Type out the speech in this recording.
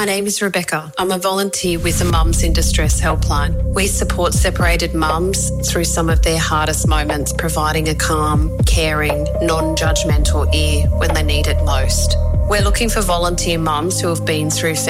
My name is Rebecca. I'm a volunteer with the Mums in Distress Helpline. We support separated mums through some of their hardest moments, providing a calm, caring, non-judgmental ear when they need it most. We're looking for volunteer mums who have been through